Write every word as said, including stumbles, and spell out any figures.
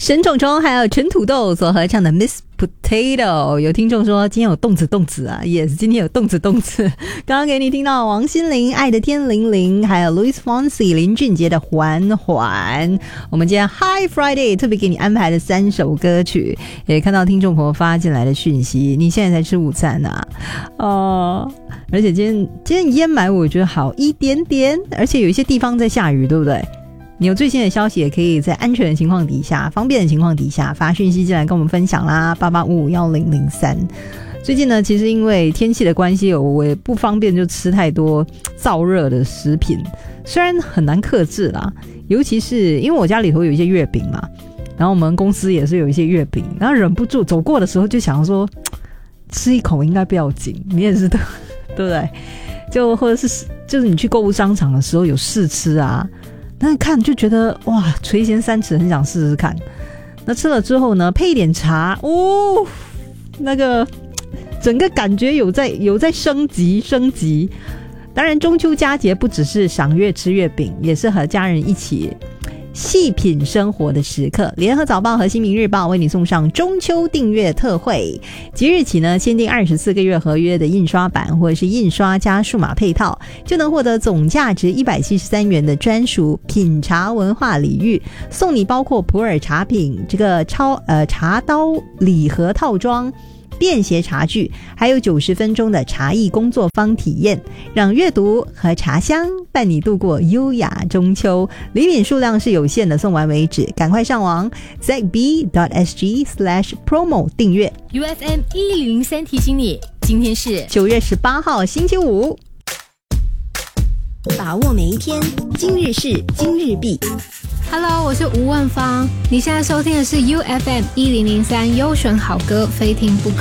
沈宠宠还有陈土豆所合唱的 Miss Potato。 有听众说今天有动子动子啊，也是今天有动子动子。刚刚给你听到王心凌爱的天灵灵，还有 Louis Fonsi 林俊杰的缓缓。我们今天 Hi Friday 特别给你安排了三首歌曲，也看到听众朋友发进来的讯息，你现在才吃午餐啊？哦，而且今天今天烟霾我觉得好一点点，而且有一些地方在下雨，对不对？你有最新的消息也可以在安全的情况底下，方便的情况底下发讯息进来跟我们分享啦，八八五五一零零三。最近呢，其实因为天气的关系，我也不方便就吃太多燥热的食品，虽然很难克制啦，尤其是因为我家里头有一些月饼嘛，然后我们公司也是有一些月饼，然后忍不住走过的时候就想说吃一口应该不要紧，你也是的，对不对？就或者是就是你去购物商场的时候有试吃啊，那看就觉得哇垂涎三尺，很想试试看。那吃了之后呢，配一点茶，哦，那个整个感觉有在有在升级升级。当然中秋佳节不只是赏月吃月饼，也是和家人一起细品生活的时刻。联合早报和新民日报为你送上中秋订阅特惠，即日起呢，先订二十四个月合约的印刷版或者是印刷加数码配套，就能获得总价值一百七十三元的专属品茶文化礼遇，送你包括普洱茶品这个超呃茶刀礼盒套装、便携茶具，还有九十分钟的茶艺工作坊体验，让阅读和茶香伴你度过优雅中秋。礼品数量是有限的，送完为止，赶快上网 z b dot s g slash promo 订阅。 U F M 一零零三提醒你，今天是九月十八号星期五， 把握每一天，今日事今日毕。 Hello， 我是吴万芳，你现在收听的是 U F M 一零零三优选好歌，非听不可。